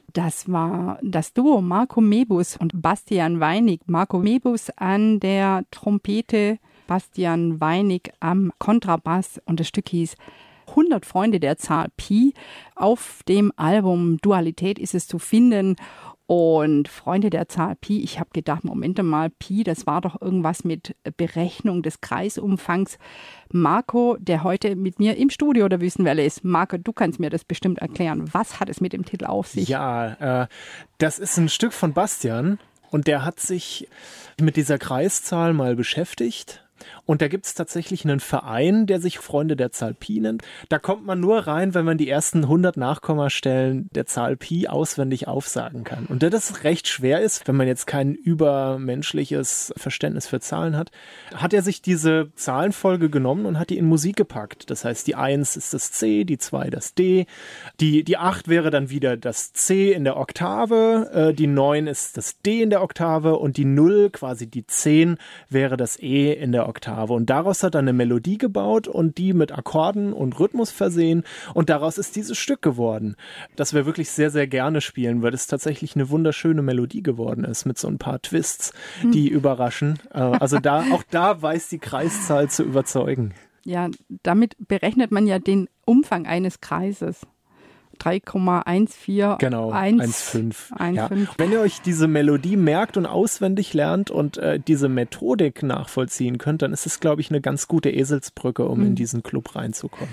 Das war das Duo Marco Mebus und Bastian Weinig. Marco Mebus an der Trompete, Bastian Weinig am Kontrabass und das Stück hieß 100 Freunde der Zahl Pi. Auf dem Album Dualität ist es zu finden. Und Freunde der Zahl Pi, ich habe gedacht, Moment mal, Pi, das war doch irgendwas mit Berechnung des Kreisumfangs. Marco, der heute mit mir im Studio der Wüstenwelle ist. Marco, du kannst mir das bestimmt erklären. Was hat es mit dem Titel auf sich? Ja, das ist ein Stück von Bastian und der hat sich mit dieser Kreiszahl mal beschäftigt. Und da gibt es tatsächlich einen Verein, der sich Freunde der Zahl Pi nennt. Da kommt man nur rein, wenn man die ersten 100 Nachkommastellen der Zahl Pi auswendig aufsagen kann. Und da das recht schwer ist, wenn man jetzt kein übermenschliches Verständnis für Zahlen hat, hat er sich diese Zahlenfolge genommen und hat die in Musik gepackt. Das heißt, die 1 ist das C, die 2 das D, die 8 wäre dann wieder das C in der Oktave, die 9 ist das D in der Oktave und die 0, quasi die 10, wäre das E in der Oktave. Und daraus hat er eine Melodie gebaut und die mit Akkorden und Rhythmus versehen. Und daraus ist dieses Stück geworden, das wir wirklich sehr, sehr gerne spielen, weil es tatsächlich eine wunderschöne Melodie geworden ist mit so ein paar Twists, die überraschen. Also auch da weiß die Kreiszahl zu überzeugen. Ja, damit berechnet man ja den Umfang eines Kreises. 3,1415. Genau, 1,5. Ja. Wenn ihr euch diese Melodie merkt und auswendig lernt und diese Methodik nachvollziehen könnt, dann ist es, glaube ich, eine ganz gute Eselsbrücke, um in diesen Club reinzukommen.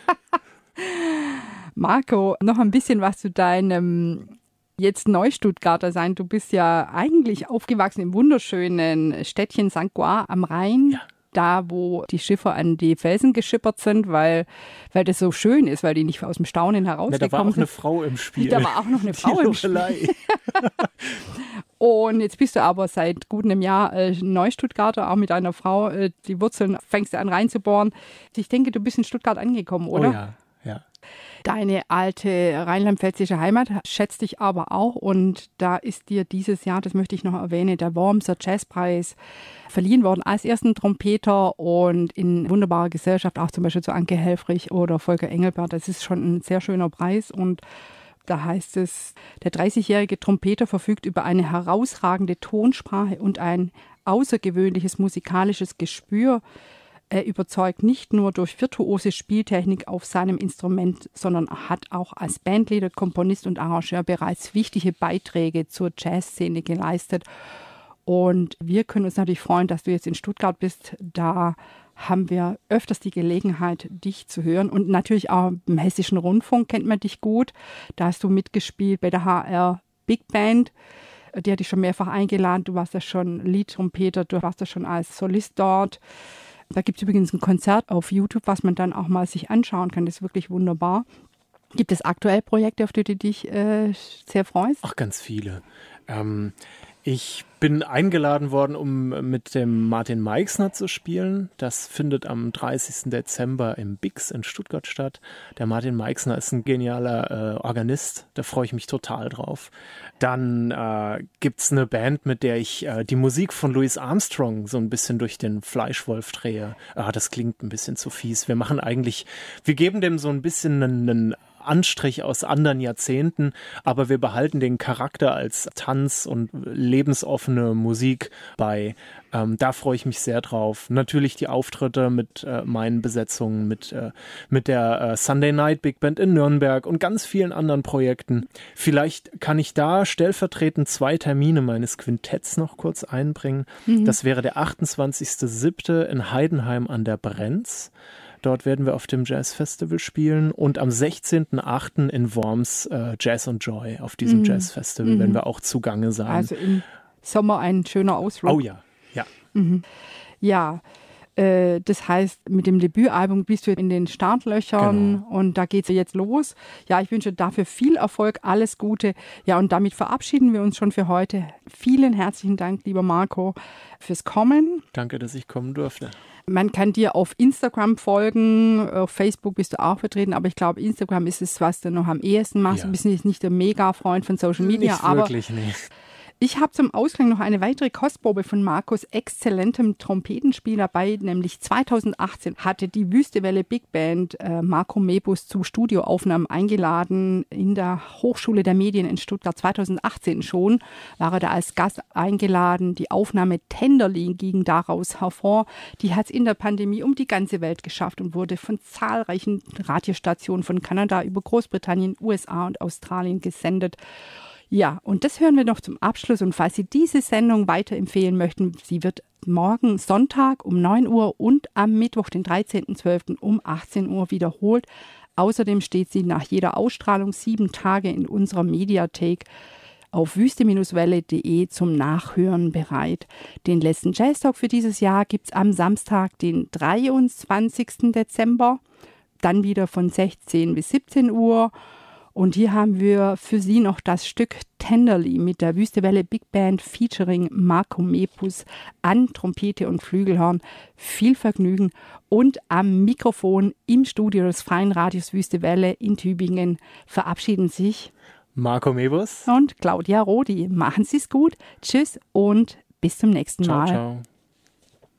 Marco, noch ein bisschen was zu deinem jetzt Neustuttgarter sein. Du bist ja eigentlich aufgewachsen im wunderschönen Städtchen St. Goar am Rhein. Ja. Da, wo die Schiffer an die Felsen geschippert sind, weil das so schön ist, weil die nicht aus dem Staunen herausgekommen sind. Da war auch eine Frau im Spiel. Da war auch noch eine Frau im Spiel. Und jetzt bist du aber seit gut einem Jahr Neustuttgarter, auch mit einer Frau. Die Wurzeln fängst du an reinzubohren. Ich denke, du bist in Stuttgart angekommen, oder? Oh ja, ja. Deine alte rheinland-pfälzische Heimat schätzt dich aber auch und da ist dir dieses Jahr, das möchte ich noch erwähnen, der Wormser Jazzpreis verliehen worden als ersten Trompeter und in wunderbarer Gesellschaft, auch zum Beispiel zu Anke Helfrich oder Volker Engelbert. Das ist schon ein sehr schöner Preis und da heißt es, der 30-jährige Trompeter verfügt über eine herausragende Tonsprache und ein außergewöhnliches musikalisches Gespür. Er überzeugt nicht nur durch virtuose Spieltechnik auf seinem Instrument, sondern hat auch als Bandleader, Komponist und Arrangeur bereits wichtige Beiträge zur Jazzszene geleistet. Und wir können uns natürlich freuen, dass du jetzt in Stuttgart bist. Da haben wir öfters die Gelegenheit, dich zu hören. Und natürlich auch im Hessischen Rundfunk kennt man dich gut. Da hast du mitgespielt bei der HR Big Band. Die hat dich schon mehrfach eingeladen. Du warst ja schon Lead-Trompeter, du warst ja schon als Solist dort. Da gibt es übrigens ein Konzert auf YouTube, was man dann auch mal sich anschauen kann. Das ist wirklich wunderbar. Gibt es aktuell Projekte, auf die du dich sehr freust? Ach, ganz viele. Ich bin eingeladen worden, um mit dem Martin Meixner zu spielen. Das findet am 30. Dezember im Bix in Stuttgart statt. Der Martin Meixner ist ein genialer Organist. Da freue ich mich total drauf. Dann gibt's eine Band, mit der ich die Musik von Louis Armstrong so ein bisschen durch den Fleischwolf drehe. Das klingt ein bisschen zu fies. Wir geben dem so ein bisschen einen Anstrich aus anderen Jahrzehnten, aber wir behalten den Charakter als Tanz und lebensoffene Musik bei. Da freue ich mich sehr drauf. Natürlich die Auftritte mit meinen Besetzungen, mit der Sunday Night Big Band in Nürnberg und ganz vielen anderen Projekten. Vielleicht kann ich da stellvertretend 2 Termine meines Quintetts noch kurz einbringen. Das wäre der 28.07. in Heidenheim an der Brenz. Dort werden wir auf dem Jazzfestival spielen und am 16.08. in Worms Jazz and Joy. Auf diesem Jazzfestival werden wir auch zugange sein. Also im Sommer ein schöner Ausflug. Oh ja, ja. Ja, das heißt, mit dem Debütalbum bist du in den Startlöchern und da geht es jetzt los. Ja, ich wünsche dafür viel Erfolg, alles Gute. Ja, und damit verabschieden wir uns schon für heute. Vielen herzlichen Dank, lieber Marco, fürs Kommen. Danke, dass ich kommen durfte. Man kann dir auf Instagram folgen, auf Facebook bist du auch vertreten, aber ich glaube, Instagram ist es, was du noch am ehesten machst. Ja. Du bist jetzt nicht der Mega-Freund von Social Media, nicht wirklich, nee. Ich habe zum Ausklang noch eine weitere Kostprobe von Markus exzellentem Trompetenspiel dabei, nämlich 2018 hatte die Wüstewelle Big Band Marco Mebus zu Studioaufnahmen eingeladen in der Hochschule der Medien in Stuttgart. 2018 schon war er da als Gast eingeladen. Die Aufnahme Tenderly ging daraus hervor. Die hat es in der Pandemie um die ganze Welt geschafft und wurde von zahlreichen Radiostationen von Kanada über Großbritannien, USA und Australien gesendet. Ja, und das hören wir noch zum Abschluss. Und falls Sie diese Sendung weiterempfehlen möchten, sie wird morgen Sonntag um 9 Uhr und am Mittwoch, den 13.12. um 18 Uhr wiederholt. Außerdem steht sie nach jeder Ausstrahlung 7 Tage in unserer Mediathek auf wüste-welle.de zum Nachhören bereit. Den letzten Jazz Talk für dieses Jahr gibt es am Samstag, den 23. Dezember, dann wieder von 16 bis 17 Uhr. Und hier haben wir für Sie noch das Stück Tenderly mit der Wüstewelle Big Band featuring Marco Mebus an Trompete und Flügelhorn. Viel Vergnügen und am Mikrofon im Studio des Freien Radios Wüstewelle in Tübingen verabschieden sich Marco Mebus und Claudia Rodi. Machen Sie es gut. Tschüss und bis zum nächsten Mal. Ciao, ciao.